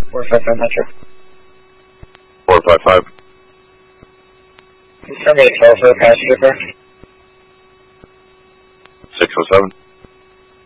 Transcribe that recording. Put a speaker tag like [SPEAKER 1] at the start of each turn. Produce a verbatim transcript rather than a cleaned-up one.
[SPEAKER 1] four five five Metro.
[SPEAKER 2] four five five.
[SPEAKER 1] Somebody twelve for the passenger car.
[SPEAKER 2] six oh seven.